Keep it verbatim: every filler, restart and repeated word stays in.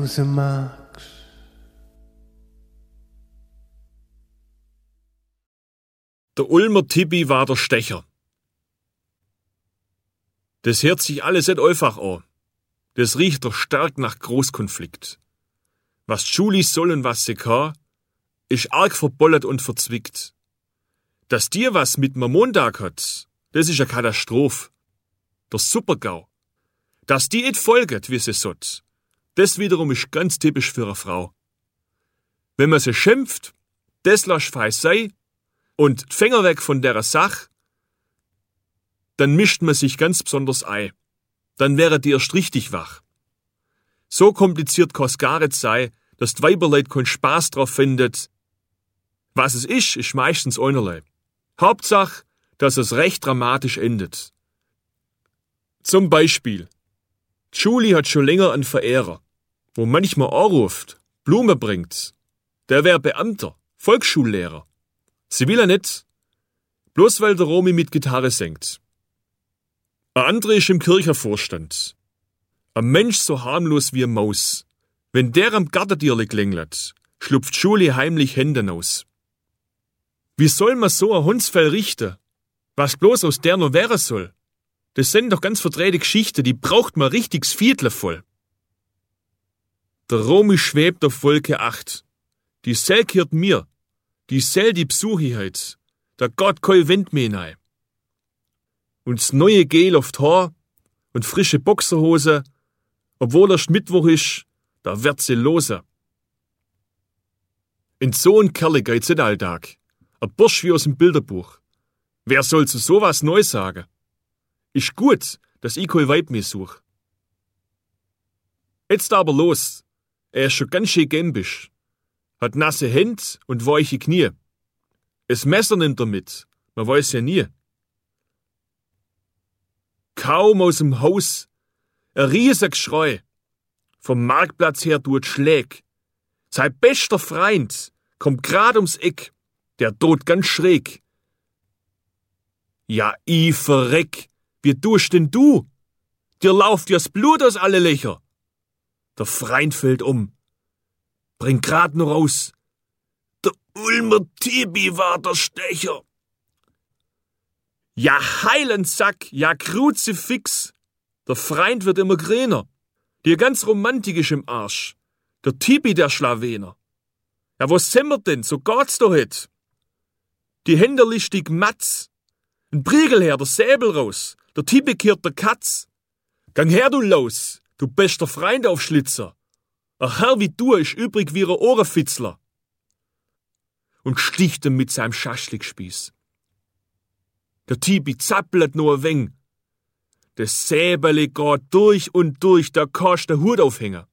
sie magst. Der Ulmer Tippi war der Stecher. Das hört sich alles nicht einfach an. Das riecht doch stark nach Großkonflikt. Was die Schule soll und was sie kann, ist arg verbollert und verzwickt. Dass dir was mit mir Montag hat, das ist eine Katastrophe. Der Supergau. Dass die et folget, wie sie sollt, das wiederum ist ganz typisch für eine Frau. Wenn man sie schimpft, das lasch fein sei und die Finger weg von der Sach, dann mischt man sich ganz besonders ein. Dann wäre die erst richtig wach. So kompliziert kann's gar nicht sei, dass die Weiberleut keinen Spaß drauf findet. Was es ist, ist meistens einerlei. Hauptsache, dass es recht dramatisch endet. Zum Beispiel, die Schule hat schon länger einen Verehrer, wo manchmal anruft, Blume bringt. Der wär Beamter, Volksschullehrer. Sie will er nicht, bloß weil der Romy mit Gitarre singt. Ein anderer ist im Kirchenvorstand. Ein Mensch so harmlos wie eine Maus. Wenn der am Gartentierli klingelt, schlupft Schule heimlich Hände aus. Wie soll man so ein Hundsfell richten? Was bloß aus der noch wäre soll? Das sind doch ganz verdrehte Geschichten, die braucht man richtigs Viertel voll. Der Romy schwebt auf Wolke acht. Die Sel gehört mir. Die Sel die Besuche heut. Da geht kein Wind mehr rein. Und das neue Gel auf Haar und frische Boxerhose, obwohl erst Mittwoch ist, da wird sie lose. In so ein Kerl geht's nicht alltag. Ein Bursch wie aus dem Bilderbuch. Wer soll zu sowas neu sagen? Ist gut, dass ich kein Weib mehr such. Jetzt aber los. Er ist schon ganz schön gämbisch. Hat nasse Hände und weiche Knie. Es Messer nimmt er mit. Man weiß ja nie. Kaum aus dem Haus. Ein riesiges Geschrei. Vom Marktplatz her tut Schläg. Sein bester Freund kommt grad ums Eck. Der droht ganz schräg. Ja, ich verreck. Wie tust denn du? Dir lauft ja das Blut aus alle Löcher. Der Freund fällt um. Bringt grad noch raus. Der Ulmer Tippi war der Stecher. Ja, Heilensack, ja, Kruzifix. Der Freund wird immer grüner. Die ganz romantisch im Arsch. Der Tippi, der Schlawener. Ja, was sind wir denn? So geht's doch het. Die Hände listig Matz. Ein Priegel her, der Säbel raus. Der Tippi kehrt der Katz. Gang her, du Laus, du bester Freund auf Schlitzer. Ein Herr wie du ist übrig wie ein Ohrenfitzler. Und sticht ihm mit seinem Schaschlikspieß. Der Tippi zappelt nur ein wenig. Das Säbeli geht durch und durch, da kannst der Hut aufhängen.